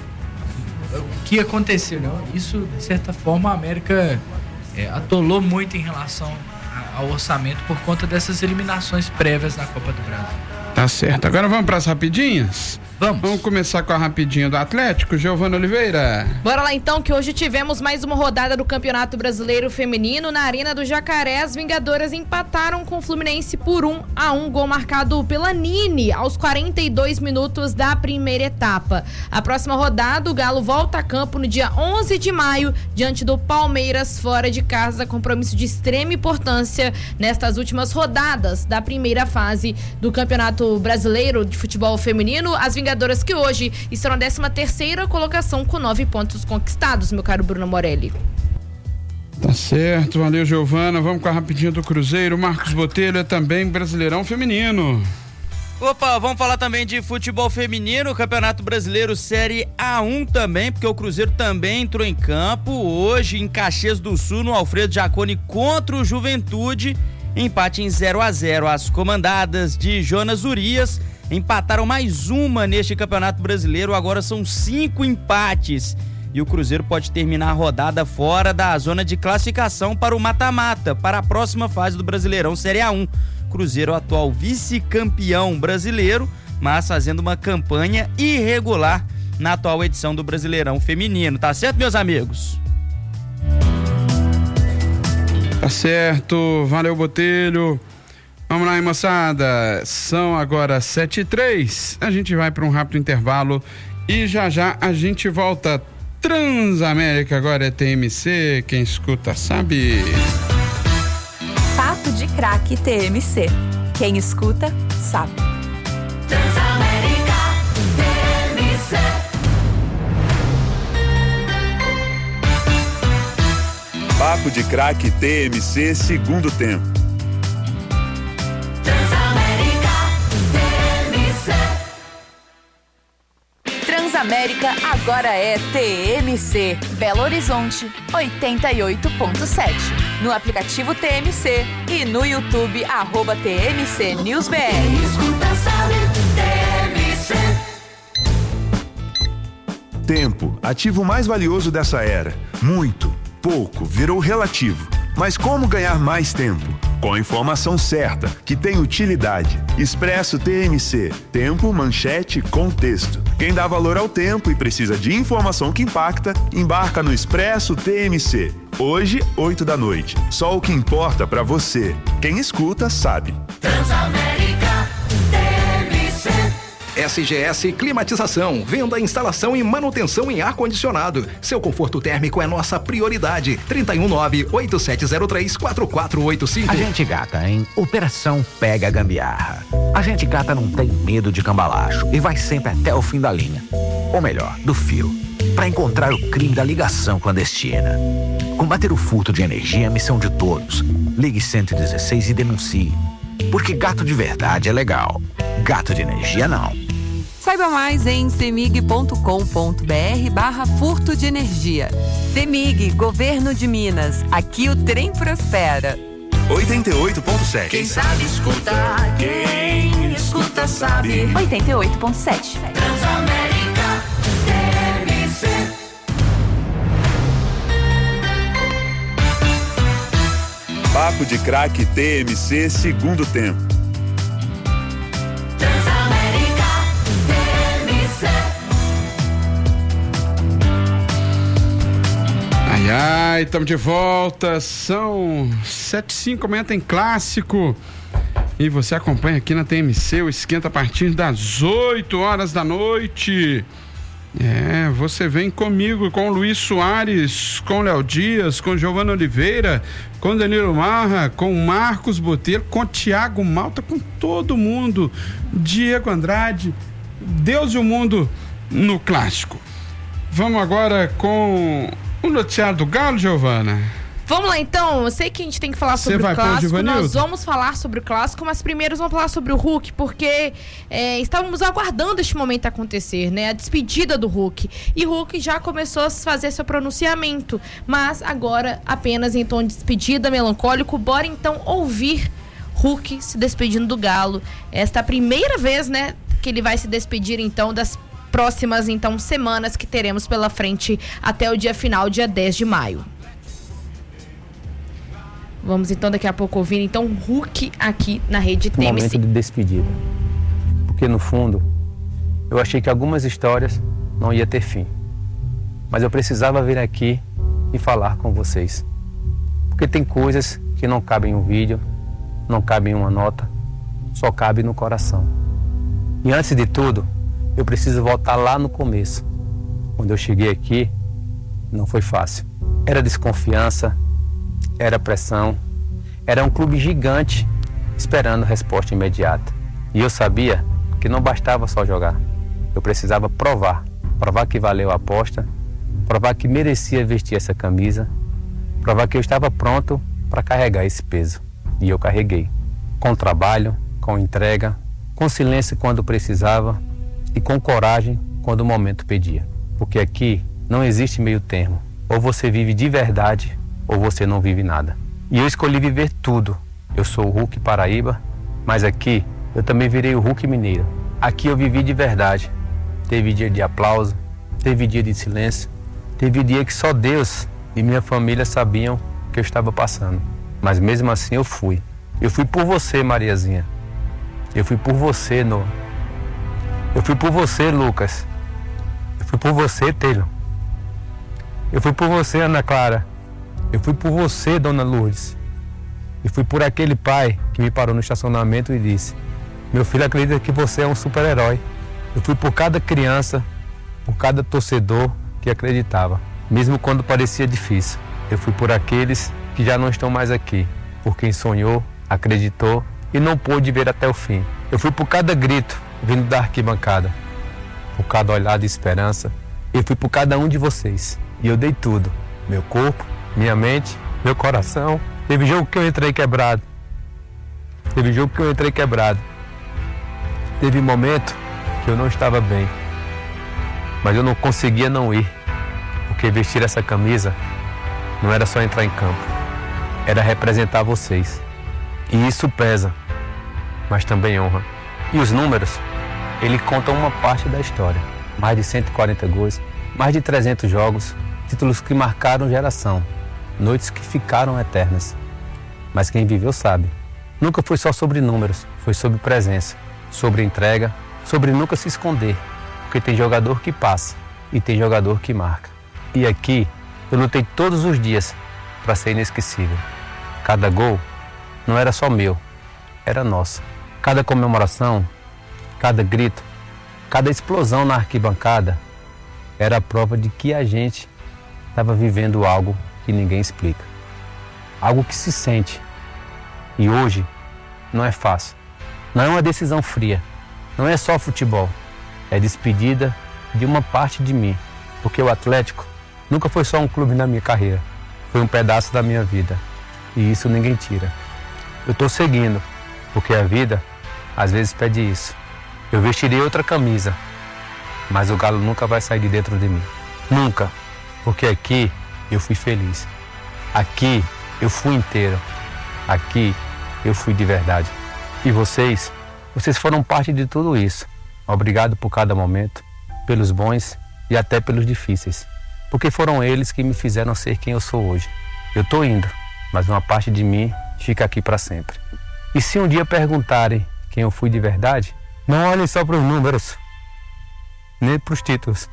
o que aconteceu, né? Isso, de certa forma, a América atolou muito em relação ao orçamento por conta dessas eliminações prévias na Copa do Brasil. Tá certo. Agora vamos para as rapidinhas? Vamos começar com a rapidinha do Atlético, Giovana Oliveira. Bora lá então, que hoje tivemos mais uma rodada do Campeonato Brasileiro Feminino. Na Arena do Jacaré, as Vingadoras empataram com o Fluminense por 1-1, gol marcado pela Nini aos 42 minutos da primeira etapa. A próxima rodada, o Galo volta a campo no dia 11 de maio, diante do Palmeiras, fora de casa, compromisso de extrema importância nestas últimas rodadas da primeira fase do Campeonato Brasileiro de Futebol Feminino. As Vingadoras que hoje estão na 13ª colocação com 9 pontos conquistados, meu caro Bruno Morelli. Tá certo, valeu, Giovana. Vamos com a rapidinha do Cruzeiro. Marcos Botelho é também Brasileirão Feminino. Opa, vamos falar também de futebol feminino, Campeonato Brasileiro Série A1 também, porque o Cruzeiro também entrou em campo hoje em Caxias do Sul, no Alfredo Jaconi contra o Juventude, empate em 0-0. As comandadas de Jonas Urias empataram mais uma neste Campeonato Brasileiro, agora são 5 empates. E o Cruzeiro pode terminar a rodada fora da zona de classificação para o mata-mata, para a próxima fase do Brasileirão Série A1. Cruzeiro, atual vice-campeão brasileiro, mas fazendo uma campanha irregular na atual edição do Brasileirão Feminino. Tá certo, meus amigos? Tá certo, valeu, Botelho. Vamos lá, moçada, são agora 7h03, a gente vai para um rápido intervalo e já a gente volta. Transamérica agora é TMC, quem escuta sabe. Papo de Craque TMC, quem escuta sabe. Transamérica TMC. Papo de Craque TMC segundo tempo. Transamérica agora é TMC. Belo Horizonte 88.7. No aplicativo TMC e no YouTube @TMC News BR. Escuta, sabe, TMC. Tempo, ativo mais valioso dessa era. Muito, pouco, virou relativo. Mas como ganhar mais tempo? Com a informação certa, que tem utilidade. Expresso TMC. Tempo, manchete, contexto. Quem dá valor ao tempo e precisa de informação que impacta, embarca no Expresso TMC. Hoje, 8 da noite. Só o que importa pra você. Quem escuta, sabe. Transamérica TMC. SGS Climatização, venda, instalação e manutenção em ar-condicionado. Seu conforto térmico é nossa prioridade. 319-8703-4485. A gente gata em Operação Pega a Gambiarra. A gente gata não tem medo de cambalacho e vai sempre até o fim da linha. Ou melhor, do fio. Para encontrar o crime da ligação clandestina. Combater o furto de energia é a missão de todos. Ligue 116 e denuncie. Porque gato de verdade é legal. Gato de energia não. Saiba mais em cemig.com.br/furto de energia. Cemig, Governo de Minas. Aqui o trem prospera. 88.7. Quem sabe escuta, quem escuta sabe. 88.7. Transamérica TMC. Papo de Craque TMC segundo tempo. Transamérica TMC. Ai, estamos de volta. São 7h05, amanhã tem clássico. E você acompanha aqui na TMC o esquenta a partir das 8 horas da noite. Você vem comigo, com o Luiz Soares, com o Léo Dias, com o Giovanna Oliveira, com o Danilo Marra, com o Marcos Botelho, com o Thiago Malta, com todo mundo. Diego Andrade, Deus e o mundo no clássico. Vamos agora com o noticiário do Galo, Giovanna. Vamos lá então, eu sei que a gente tem que falar sobre o clássico, nós vamos falar sobre o clássico, mas primeiro vamos falar sobre o Hulk, porque estávamos aguardando este momento acontecer, né, a despedida do Hulk, e o Hulk já começou a fazer seu pronunciamento, mas agora apenas em tom de despedida melancólico. Bora então ouvir Hulk se despedindo do Galo. Esta é a primeira vez, né, que ele vai se despedir então das próximas então semanas que teremos pela frente até o dia final, dia 10 de maio. Vamos então daqui a pouco ouvir então Hulk aqui na rede TMC. Momento de despedida. Porque no fundo, eu achei que algumas histórias não ia ter fim. Mas eu precisava vir aqui e falar com vocês. Porque tem coisas que não cabem em um vídeo, não cabem em uma nota, só cabe no coração. E antes de tudo, eu preciso voltar lá no começo. Quando eu cheguei aqui, não foi fácil. Era desconfiança, era pressão, era um clube gigante esperando resposta imediata. E eu sabia que não bastava só jogar. Eu precisava provar que valeu a aposta, provar que merecia vestir essa camisa, provar que eu estava pronto para carregar esse peso. E eu carreguei, com trabalho, com entrega, com silêncio quando precisava e com coragem quando o momento pedia. Porque aqui não existe meio termo. Ou você vive de verdade ou você não vive nada. E eu escolhi viver tudo. Eu sou o Hulk Paraíba, mas aqui eu também virei o Hulk Mineiro. Aqui eu vivi de verdade. Teve dia de aplauso, teve dia de silêncio, teve dia que só Deus e minha família sabiam o que eu estava passando. Mas mesmo assim eu fui. Eu fui por você, Mariazinha. Eu fui por você, Noah. Eu fui por você, Lucas. Eu fui por você, Telho. Eu fui por você, Ana Clara. Eu fui por você, Dona Lourdes. E fui por aquele pai que me parou no estacionamento e disse: meu filho acredita que você é um super-herói. Eu fui por cada criança, por cada torcedor que acreditava, mesmo quando parecia difícil. Eu fui por aqueles que já não estão mais aqui, por quem sonhou, acreditou e não pôde ver até o fim. Eu fui por cada grito vindo da arquibancada, por cada olhar de esperança. Eu fui por cada um de vocês e eu dei tudo, meu corpo, minha mente meu coração. Teve jogo que eu entrei quebrado. Teve momento que eu não estava bem. Mas eu não conseguia não ir. Porque vestir essa camisa não era só entrar em campo. Era representar vocês. E isso pesa, mas também honra. E os números, ele conta uma parte da história. Mais de 140 gols, mais de 300 jogos, títulos que marcaram geração, noites que ficaram eternas. Mas quem viveu sabe. Nunca foi só sobre números, foi sobre presença, sobre entrega, sobre nunca se esconder. Porque tem jogador que passa e tem jogador que marca. E aqui eu lutei todos os dias para ser inesquecível. Cada gol não era só meu, era nosso. Cada comemoração, cada grito, cada explosão na arquibancada era a prova de que a gente estava vivendo algo que ninguém explica. Algo que se sente. E hoje não é fácil. Não é uma decisão fria. Não é só futebol. É despedida de uma parte de mim. Porque o Atlético nunca foi só um clube na minha carreira. Foi um pedaço da minha vida. E isso ninguém tira. Eu estou seguindo, porque a vida às vezes pede isso. Eu vestirei outra camisa, mas o Galo nunca vai sair de dentro de mim. Nunca. Porque aqui eu fui feliz. Aqui eu fui inteiro. Aqui eu fui de verdade. E vocês foram parte de tudo isso. Obrigado por cada momento, pelos bons e até pelos difíceis. Porque foram eles que me fizeram ser quem eu sou hoje. Eu tô indo, mas uma parte de mim fica aqui para sempre. E se um dia perguntarem quem eu fui de verdade, não olhem só para os números, nem para os títulos.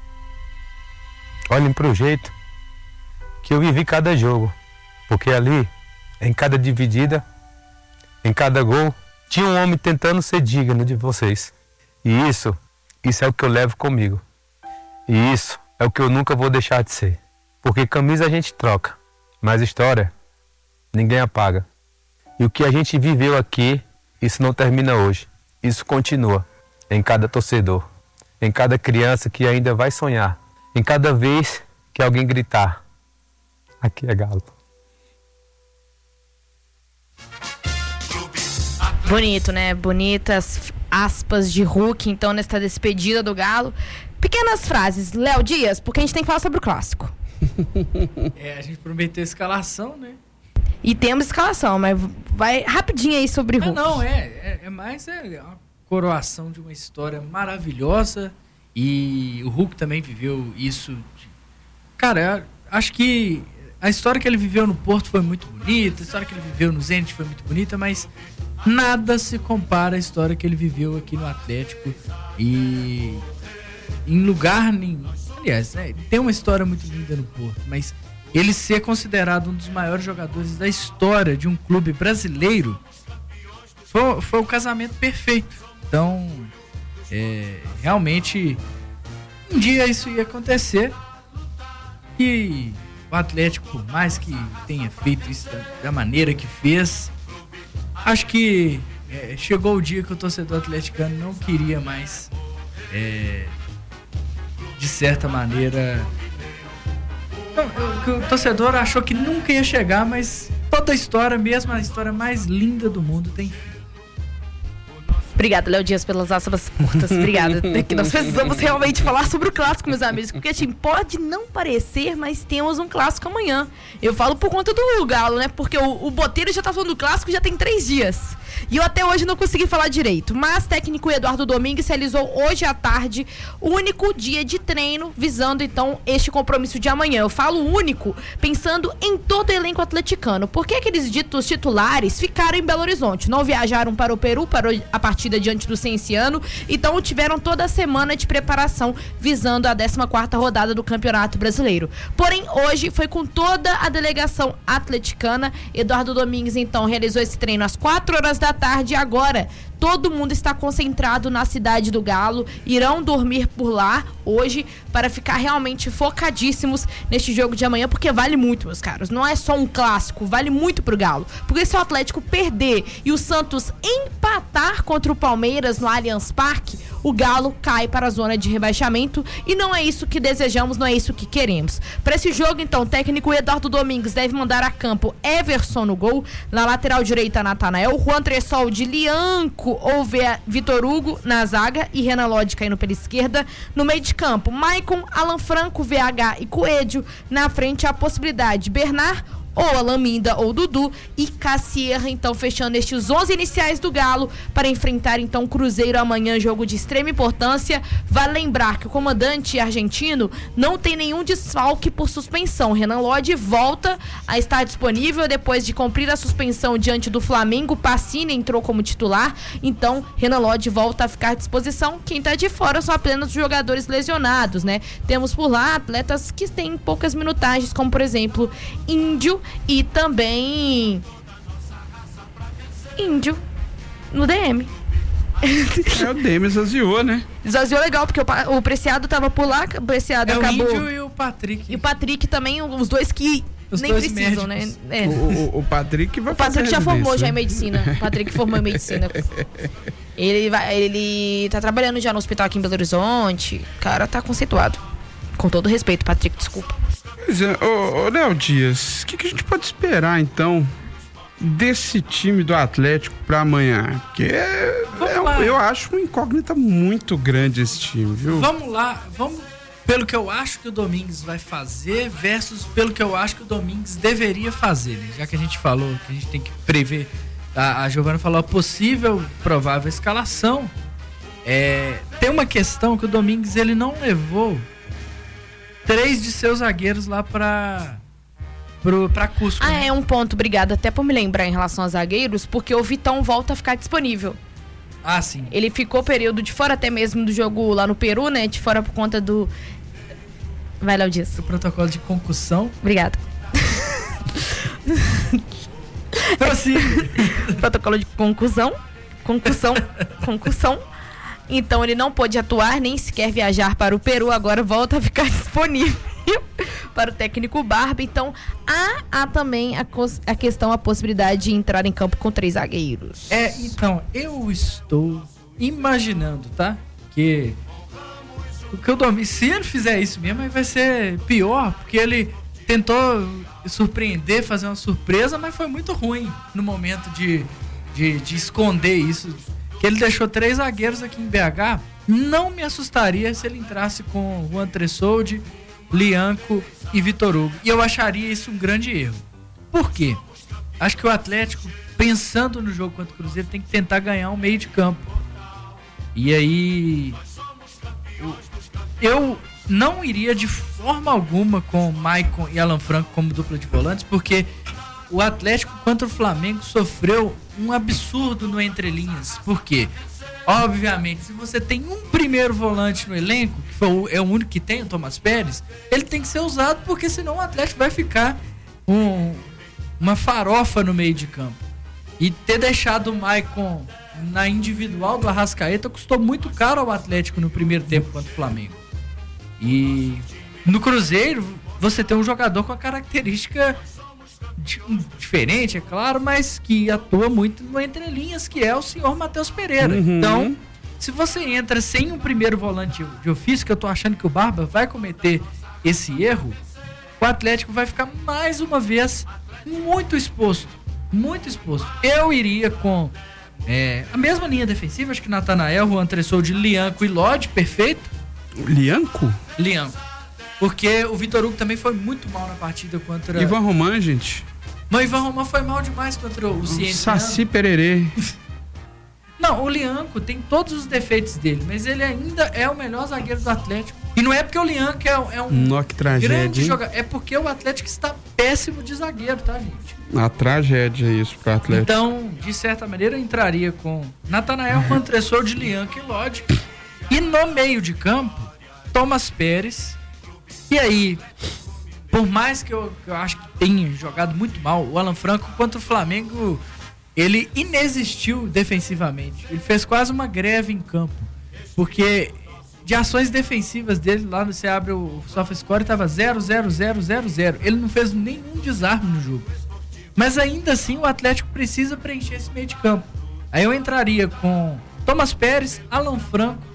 Olhem para o jeito que eu vivi cada jogo. Porque ali, em cada dividida, em cada gol, tinha um homem tentando ser digno de vocês. E isso é o que eu levo comigo. E isso é o que eu nunca vou deixar de ser. Porque camisa a gente troca, mas história ninguém apaga. E o que a gente viveu aqui, isso não termina hoje. Isso continua em cada torcedor, em cada criança que ainda vai sonhar, em cada vez que alguém gritar: aqui é Galo. Bonito, né? Bonitas aspas de Hulk, então, nesta despedida do Galo. Pequenas frases. Léo Dias, porque a gente tem que falar sobre o clássico. A gente prometeu escalação, né? E temos escalação, mas vai rapidinho aí sobre Hulk. Não, é mais uma coroação de uma história maravilhosa. E o Hulk também viveu isso. Cara, acho que a história que ele viveu no Porto foi muito bonita, a história que ele viveu no Zenit foi muito bonita, mas nada se compara à história que ele viveu aqui no Atlético. E em lugar nenhum. Aliás, ele tem uma história muito linda no Porto, mas ele ser considerado um dos maiores jogadores da história de um clube brasileiro foi o casamento perfeito. Então, realmente, um dia isso ia acontecer. E o Atlético, por mais que tenha feito isso da maneira que fez, acho que chegou o dia que o torcedor atleticano não queria mais, de certa maneira, que o torcedor achou que nunca ia chegar, mas toda a história, mesmo a história mais linda do mundo, tem fim. Obrigada, Léo Dias, pelas aspas curtas. Obrigada. Que nós precisamos realmente falar sobre o clássico, meus amigos. Porque, assim, pode não parecer, mas temos um clássico amanhã. Eu falo por conta do Galo, né? Porque o Boteiro já tá falando do clássico já tem 3 dias. E eu até hoje não consegui falar direito. Mas o técnico Eduardo Domingues realizou hoje à tarde o único dia de treino, visando, então, este compromisso de amanhã. Eu falo único, pensando em todo o elenco atleticano. Porque aqueles ditos titulares ficaram em Belo Horizonte. Não viajaram para o Peru, para a partida diante do Cienciano, então tiveram toda a semana de preparação visando a 14ª rodada do Campeonato Brasileiro. Porém, hoje foi com toda a delegação atleticana. Eduardo Domingues, então, realizou esse treino às 4 horas da tarde e agora todo mundo está concentrado na cidade do Galo, irão dormir por lá hoje para ficar realmente focadíssimos neste jogo de amanhã, porque vale muito, meus caros. Não é só um clássico, vale muito pro Galo. Porque se o Atlético perder e o Santos empatar contra o Palmeiras no Allianz Parque, o Galo cai para a zona de rebaixamento e não é isso que desejamos, não é isso que queremos. Para esse jogo, então, o técnico Eduardo Domingues deve mandar a campo Everson no gol, na lateral direita Natanael, Juan Tressol de Lianco ou Vitor Hugo na zaga e Renan Lodge caindo pela esquerda. No meio de campo, Maicon, Alan Franco, VH e Coelho. Na frente, a possibilidade Bernard ou Alaminda ou Dudu e Cassierra, então fechando estes 11 iniciais do Galo para enfrentar então o Cruzeiro amanhã, jogo de extrema importância. Vale lembrar que o comandante argentino não tem nenhum desfalque por suspensão. Renan Lodge volta a estar disponível depois de cumprir a suspensão diante do Flamengo. Pacini entrou como titular, então Renan Lodge volta a ficar à disposição. Quem está de fora são apenas os jogadores lesionados, né? Temos por lá atletas que têm poucas minutagens, como por exemplo Índio e também Índio no DM. O DM esvaziou, né? Esvaziou legal, porque o Preciado tava por lá, o Preciado acabou. O Índio e o Patrick. E o Patrick também, os dois que os nem dois precisam, médicos. né? É. O Patrick vai fazer. O Patrick já formou residência. já em medicina. O Patrick formou em medicina. Ele tá trabalhando já no hospital aqui em Belo Horizonte. O cara tá conceituado. Com todo respeito, Patrick, desculpa. Pois é, ô Léo Dias, o que a gente pode esperar então desse time do Atlético pra amanhã? Porque eu acho uma incógnita muito grande esse time, viu? Vamos lá, vamos pelo que eu acho que o Domingues vai fazer versus pelo que eu acho que o Domingues deveria fazer, né? Já que a gente falou que a gente tem que prever, a Giovana falou a possível, provável escalação. Tem uma questão que o Domingues ele não levou 3 de seus zagueiros lá pra Cusco. Ah, é um ponto, obrigada até por me lembrar em relação aos zagueiros, porque o Vitão volta a ficar disponível. Ah, sim. Ele ficou período de fora até mesmo do jogo lá no Peru, né? De fora por conta do... Vai, Léo Dias. O protocolo de concussão. Obrigada. Protocolo de concussão. Então ele não pôde atuar, nem sequer viajar para o Peru, agora volta a ficar disponível para o técnico Barba. Então há também a questão, a possibilidade de entrar em campo com 3 zagueiros. Então, eu estou imaginando, tá? Que o que eu dormi, se ele fizer isso mesmo, aí vai ser pior, porque ele tentou surpreender, fazer uma surpresa, mas foi muito ruim no momento de esconder isso. Que ele deixou 3 zagueiros aqui em BH. Não me assustaria se ele entrasse com Juan Tressoldi, Lianco e Vitor Hugo. E eu acharia isso um grande erro. Por quê? Acho que o Atlético, pensando no jogo contra o Cruzeiro, tem que tentar ganhar um meio de campo. E aí eu não iria de forma alguma com Maicon e Alan Franco como dupla de volantes, porque o Atlético contra o Flamengo sofreu um absurdo no entrelinhas. Por quê? Obviamente, se você tem um primeiro volante no elenco, que é o único que tem, o Thomas Pérez, ele tem que ser usado, porque senão o Atlético vai ficar uma farofa no meio de campo. E ter deixado o Maicon na individual do Arrascaeta custou muito caro ao Atlético no primeiro tempo contra o Flamengo. E no Cruzeiro, você tem um jogador com a característica diferente, é claro, mas que atua muito no entrelinhas, que é o senhor Matheus Pereira. Então, se você entra sem um primeiro volante de ofício, que eu tô achando que o Barba vai cometer esse erro, o Atlético vai ficar mais uma vez muito exposto. Eu iria com a mesma linha defensiva, acho que Natanael, Juan Tressoldi, Lianco e Lodge, perfeito. Lianco? Lianco. Porque o Vitor Hugo também foi muito mal na partida contra... Ivan Roman, gente. Mas o Ivan Roman foi mal demais contra o Ciência. Saci Pererê. Não, o Lianco tem todos os defeitos dele, mas ele ainda é o melhor zagueiro do Atlético. E não é porque o Lianco é um que tragédia, grande jogador, é porque o Atlético está péssimo de zagueiro, tá, gente? A tragédia é isso pro Atlético. Então, de certa maneira, eu entraria com Natanael, Juan Tressoldi, Lianco e Lodge. E no meio de campo, Thomas Pérez. E aí, por mais que eu acho que tenha jogado muito mal, o Alan Franco contra o Flamengo, ele inexistiu defensivamente. Ele fez quase uma greve em campo. Porque de ações defensivas dele, lá você abre o SofaScore, estava 0, 0, 0, 0, 0. Ele não fez nenhum desarme no jogo. Mas ainda assim o Atlético precisa preencher esse meio de campo. Aí eu entraria com Thomas Pérez, Alan Franco,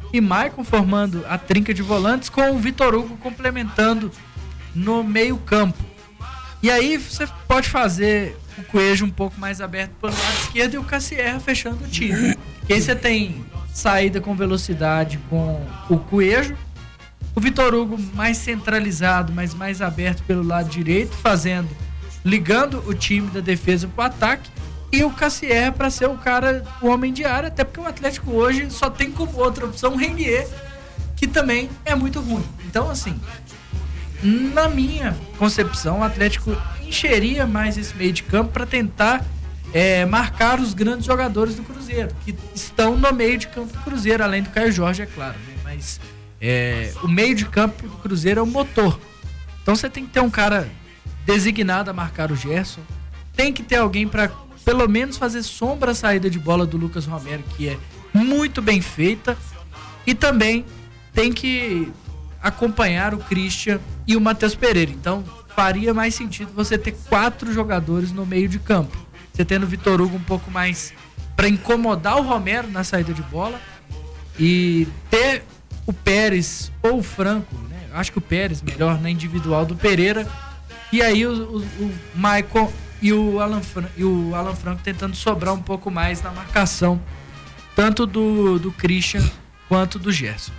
e Maicon formando a trinca de volantes, com o Vitor Hugo complementando no meio campo. E aí você pode fazer o Coelho um pouco mais aberto pelo lado esquerdo e o Cassierra fechando o time. E aí você tem saída com velocidade com o Coelho, o Vitor Hugo mais centralizado, mas mais aberto pelo lado direito, ligando o time da defesa pro ataque, e o Cassierra para ser o homem de área, até porque o Atlético hoje só tem como outra opção o Renier, que também é muito ruim. Então, assim, na minha concepção, o Atlético encheria mais esse meio de campo para tentar marcar os grandes jogadores do Cruzeiro, que estão no meio de campo do Cruzeiro, além do Caio Jorge, é claro, né? Mas o meio de campo do Cruzeiro é o motor. Então você tem que ter um cara designado a marcar o Gerson, tem que ter alguém para pelo menos fazer sombra à saída de bola do Lucas Romero, que é muito bem feita, e também tem que acompanhar o Christian e o Matheus Pereira. Então faria mais sentido você ter 4 jogadores no meio de campo, você tendo o Vitor Hugo um pouco mais para incomodar o Romero na saída de bola, e ter o Pérez ou o Franco, né? Acho que o Pérez melhor na individual do Pereira, e aí o Maicon e o Alan Franco tentando sobrar um pouco mais na marcação, tanto do Christian quanto do Gerson.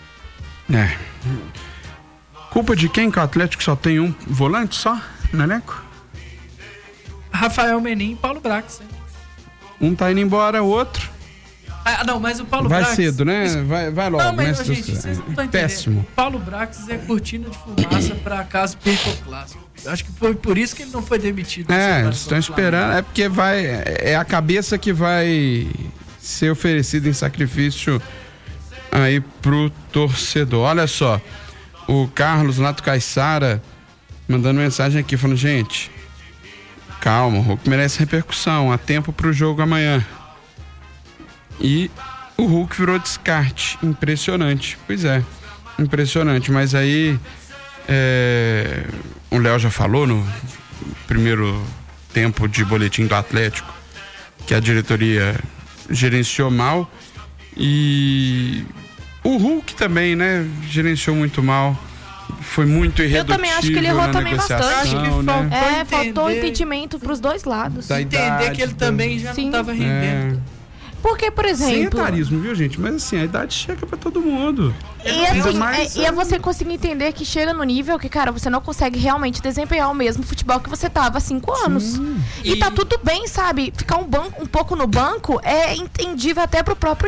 Culpa de quem que o Atlético só tem um volante só no elenco? Rafael Menin e Paulo Brax. Um tá indo embora, o outro não, mas o Paulo vai Brax... cedo, né? Vai logo. Não, mas, né? gente, vocês não estão entendendo. Péssimo. O Paulo Brax é cortina de fumaça para caso perca o clássico. Eu acho que foi por isso que ele não foi demitido. Eles estão esperando. É porque é a cabeça que vai ser oferecida em sacrifício aí pro torcedor. Olha só, o Carlos Lato Caissara mandando mensagem aqui, falando: gente, calma, o Hulk merece repercussão, há tempo pro jogo amanhã. E o Hulk virou descarte. Impressionante. Pois é, impressionante. Mas aí o Léo já falou no primeiro tempo de boletim do Atlético que a diretoria gerenciou mal, e o Hulk também, né, gerenciou muito mal. Foi muito irredutível. Eu também acho que ele errou também bastante. Acho que faltou entendimento pros dois lados. Entender que ele também já não estava rendendo. Porque, por exemplo... Sem etarismo, viu, gente? Mas assim, a idade chega pra todo mundo. E é você conseguir entender que chega no nível que, cara, você não consegue realmente desempenhar o mesmo futebol que você tava há 5 anos. E tá tudo bem, sabe? Ficar um pouco no banco é entendível até pro próprio